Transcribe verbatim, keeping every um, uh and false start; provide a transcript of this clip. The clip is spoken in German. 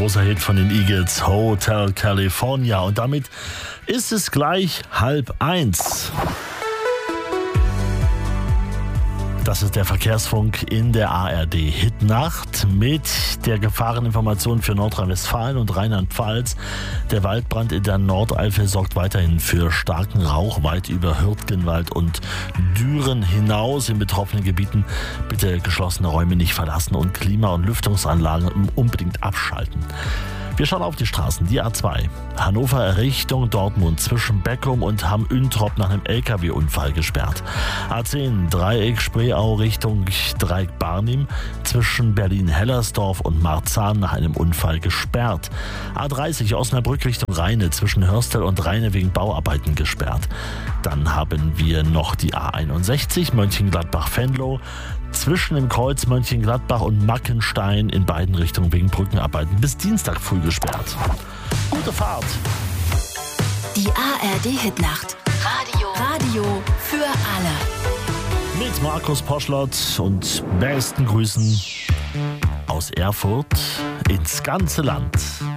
großer Hit von den Eagles, Hotel California. Und damit ist es gleich halb eins. Das ist der Verkehrsfunk in der A R D Hitnacht mit der Gefahreninformation für Nordrhein-Westfalen und Rheinland-Pfalz. Der Waldbrand in der Nordeifel sorgt weiterhin für starken Rauch weit über Hürtgenwald und Düren hinaus. In betroffenen Gebieten bitte geschlossene Räume nicht verlassen und Klima- und Lüftungsanlagen unbedingt abschalten. Wir schauen auf die Straßen. Die A zwei. Hannover Richtung Dortmund zwischen Beckum und Hamm-Üntrop nach einem L K W-Unfall gesperrt. A zehn Dreieck Spreeau Richtung Dreieck Barnim zwischen Berlin-Hellersdorf und Marzahn nach einem Unfall gesperrt. A dreißig Osnabrück Richtung Rheine zwischen Hörstel und Rheine wegen Bauarbeiten gesperrt. Dann haben wir noch die A einundsechzig Mönchengladbach-Venlo zwischen dem Kreuz Mönchengladbach und Mackenstein in beiden Richtungen wegen Brückenarbeiten bis Dienstag früh gesperrt. Gute Fahrt! Die A R D Hitnacht. Radio. Radio für alle. Mit Markus Poschlott und besten Grüßen aus Erfurt ins ganze Land.